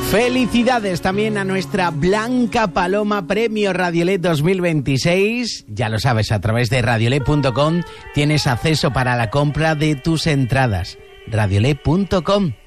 Felicidades también a nuestra Blanca Paloma Premio Radiolet 2026. Ya lo sabes, a través de radiolet.com tienes acceso para la compra de tus entradas. radiolet.com.